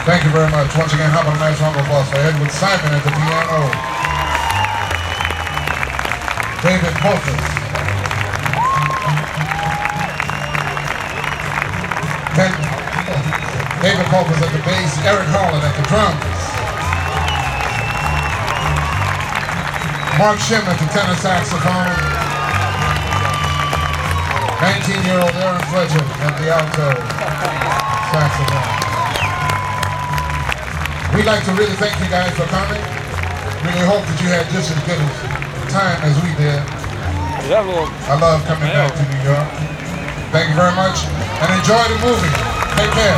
Thank you very much. Once again, how about a nice round of applause for Edward Simon at the piano. David Polkus. David Polkus at the bass. Eric Holland at the drums. Mark Shim at the tenor saxophone. 19-year-old Aaron Fletcher at the alto saxophone. We'd like to really thank you guys for coming. Really hope that you had just as good a time as we did. I love coming back to New York. Thank you very much and enjoy the movie. Take care.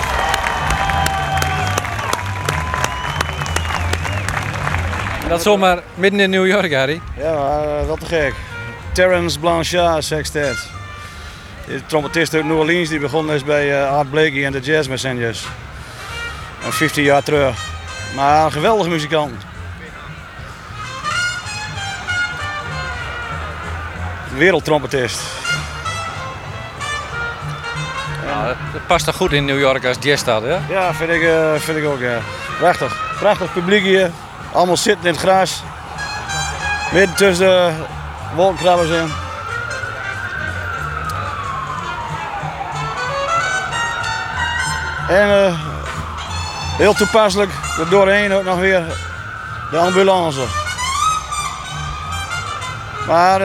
Dat zomaar midden in New York, Harry. Ja, wat te gek. Terence Blanchard Sextet. De trompetist uit New Orleans die begonnen is bij Art Blakey en de Jazz Messengers. 15 jaar terug. Maar een geweldige muzikant. Wereldtrompetist. Nou, dat past toch goed in New York als jazzstad, hè? Ja, vind ik ook, ja. Prachtig. Prachtig publiek hier. Allemaal zitten in het gras. Midden tussen de wolkenkrabbers in. En heel toepasselijk, er doorheen ook nog weer de ambulance. Maar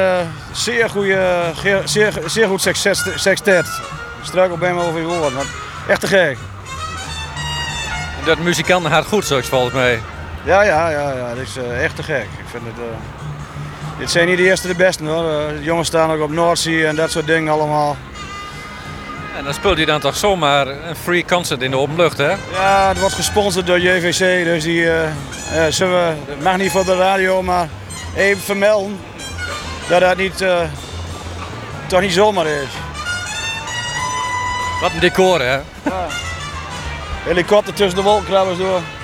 zeer goed sextet. Struikel bij me over je woord, maar echt te gek. Dat muzikanten gaat goed, zoals volgens mij. Ja, dat is echt te gek. Ik vind het, dit zijn niet de eerste de beste hoor. De jongens staan ook op Noordzee en dat soort dingen allemaal. En dan speelt hij dan toch zomaar een free concert in de open lucht, hè? Ja, het wordt gesponsord door JVC, dus die het mag niet voor de radio, maar even vermelden dat dat niet, toch niet zomaar is. Wat een decor, hè? Ja. Helikopter tussen de wolkenkrabbers door.